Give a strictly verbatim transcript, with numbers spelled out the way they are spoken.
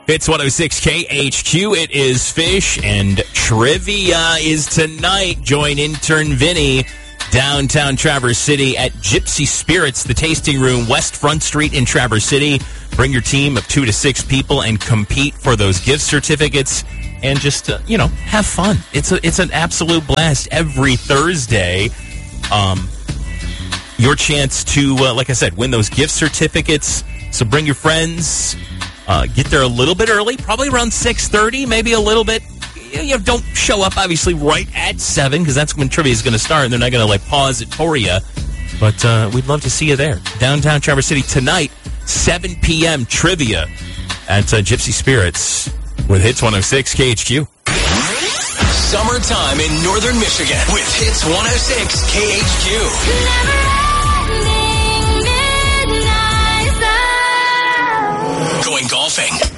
It's one oh six K H Q. It is Fish, and trivia is tonight. Join intern Vinny downtown Traverse City at Gypsy Spirits, the tasting room, West Front Street in Traverse City. Bring your team of two to six people and compete for those gift certificates and just, uh, you know, have fun. It's a, it's an absolute blast every Thursday. Um, your chance to, uh, like I said, win those gift certificates. So bring your friends. Uh, get there a little bit early, probably around six thirty, maybe a little bit. You know, don't show up, obviously, right at seven, because that's when trivia is going to start, and they're not going to, like, pause it for you. But uh, we'd love to see you there. Downtown Traverse City tonight, seven p.m. trivia at uh, Gypsy Spirits with Hits one oh six K H Q. Summertime in Northern Michigan with Hits one oh six K H Q. Going golfing